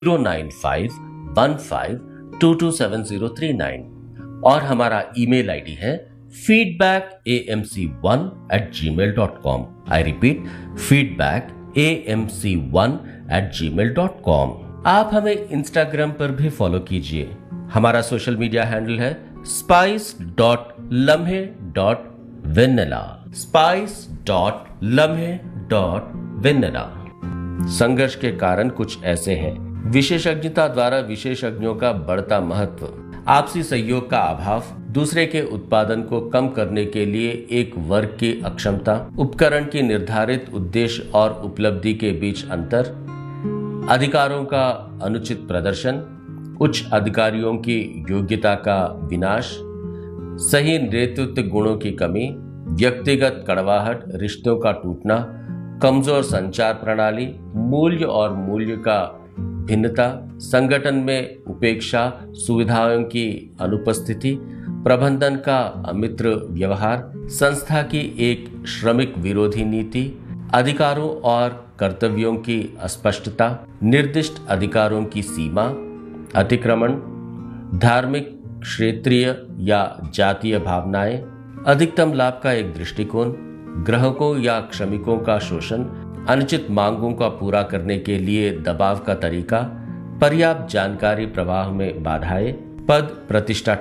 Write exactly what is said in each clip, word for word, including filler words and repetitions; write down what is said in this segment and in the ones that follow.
Zero nine five one five to to seven zero three nine और हमारा email ID है feedback A M C one eight ji mail dot com. I repeat, feedback A M C one eight ji mail dot com. आप हमें Instagram पर भी follow कीजिए। हमारा social media handle है स्पाइस डॉट लम्हे dot vanilla spice dot लम्हे dot vanilla. संघर्ष के कारण कुछ ऐसे हैं। विशेषज्ञता द्वारा विशेषज्ञों का बढ़ता महत्व, आपसी सहयोग का अभाव, दूसरे के उत्पादन को कम करने के लिए एक वर्ग की अक्षमता, उपकरण की निर्धारित उद्देश्य और उपलब्धि के बीच अंतर, अधिकारों का अनुचित प्रदर्शन, उच्च अधिकारियों की योग्यता का विनाश, सही नेतृत्व गुणों की कमी, व्यक्तिगत कड़वाहट, रिश्तों का टूटना, कमजोर संचार प्रणाली, मूल्य और मूल्य का भिन्नता, संगठन में उपेक्षा, सुविधाओं की अनुपस्थिति, प्रबंधन का अमित्र व्यवहार, संस्था की एक श्रमिक विरोधी नीति, अधिकारों और कर्तव्यों की अस्पष्टता, निर्दिष्ट अधिकारों की सीमा, अतिक्रमण, धार्मिक, क्षेत्रीय या जातीय भावनाएं, अधिकतम लाभ का एक दृष्टिकोण, ग्राहकों या श्रमिकों का शोषण, अनुचित मांगों का पूरा करने के लिए दबाव का तरीका, पर्याप्त जानकारी प्रवाह में बाधाएं, पद प्रतिष्ठा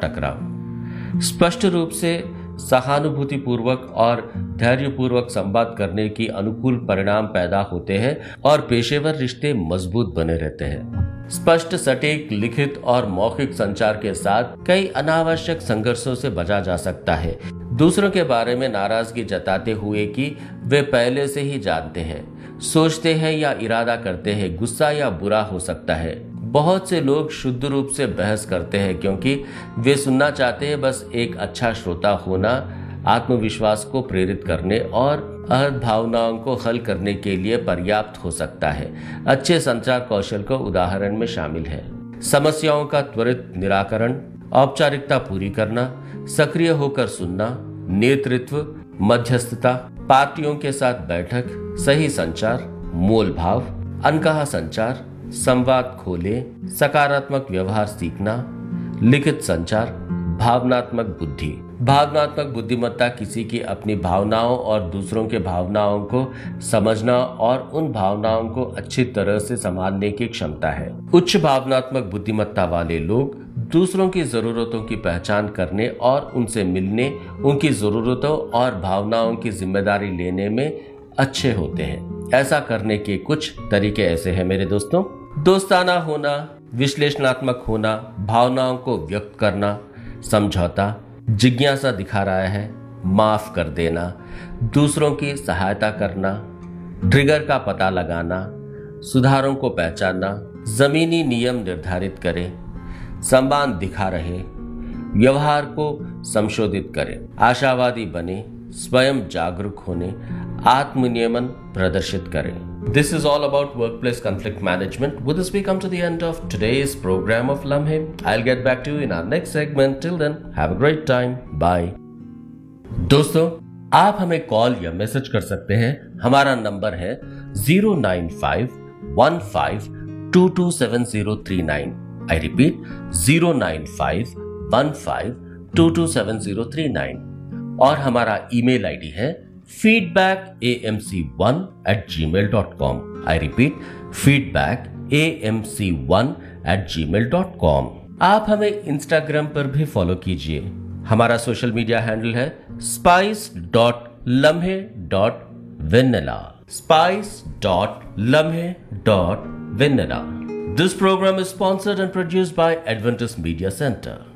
टकराव। स्पष्ट रूप से सहानुभूतिपूर्वक और धैर्यपूर्वक संवाद करने की अनुकूल परिणाम पैदा होते हैं और पेशेवर रिश्ते मजबूत बने रहते हैं। स्पष्ट, सटीक, लिखित और मौखिक संचार के साथ कई अनावश्यक संघर्षों से बचा जा सकता है। दूसरों के बारे में नाराजगी जताते हुए कि वे पहले से ही जानते हैं, सोचते हैं या इरादा करते हैं, गुस्सा या बुरा हो सकता है। बहुत से लोग शुद्ध रूप से बहस करते हैं क्योंकि वे सुनना चाहते हैं। बस एक अच्छा श्रोता होना आत्मविश्वास को प्रेरित करने और आहत भावनाओं को हल करने के लिए पर्याप्त हो सकता है। अच्छे संचार कौशल को उदाहरण में शामिल है समस्याओं का त्वरित निराकरण, औपचारिकता पूरी करना, सक्रिय होकर सुनना, नेतृत्व, मध्यस्थता, पार्टियों के साथ बैठक, सही संचार, मोल भाव, अनकहा संचार, संवाद खोले, सकारात्मक व्यवहार सीखना, लिखित संचार, भावनात्मक बुद्धि। भावनात्मक बुद्धिमत्ता किसी की अपनी भावनाओं और दूसरों के भावनाओं को समझना और उन भावनाओं को अच्छी तरह से संभालने की क्षमता है। उच्च भावनात्मक बुद्धिमत्ता वाले लोग दूसरों की जरूरतों की पहचान करने और उनसे मिलने, उनकी जरूरतों और भावनाओं की जिम्मेदारी लेने में अच्छे होते हैं। ऐसा करने के कुछ तरीके ऐसे हैं मेरे दोस्तों। दोस्ताना होना, विश्लेषणात्मक होना, भावनाओं को व्यक्त करना, समझौता, जिज्ञासा दिखा रहा है, माफ कर देना, दूसरों की सहायता करना, ट्रिगर का पता लगाना, सुधारों को पहचानना, जमीनी नियम निर्धारित करें, सम्मान दिखा रहे, व्यवहार को संशोधित करें, आशावादी बने, स्वयं जागरूक होने, आत्मनियमन प्रदर्शित करें। This is all about workplace conflict management. With this, we come to the end of today's program of Lamhe. I'll get back to you in our next segment. Till then, have a great time. Bye. दोस्तों, आप हमें call या message कर सकते हैं। हमारा number है zero nine five one five to to seven zero three nine. I repeat, zero nine five one five to to seven zero three nine और हमारा ईमेल आईडी है feedback A M C one eight ji mail dot com. I repeat, feedback A M C one eight ji mail dot com. आप हमें Instagram पर भी follow कीजिए। हमारा social media handle है स्पाइस डॉट लम्हे dot vanilla spice dot लम्हे dot vanilla. This program is sponsored and produced by Adventist Media Center.